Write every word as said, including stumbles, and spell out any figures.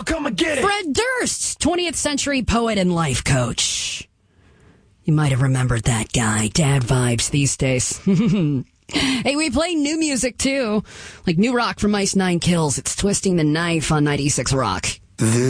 come and get it. Fred Durst, twentieth century poet and life coach. You might have remembered that guy. Dad vibes these days. Hey, we play new music, too. Like new rock from Ice Nine Kills. It's Twisting the Knife on ninety-six Rock. This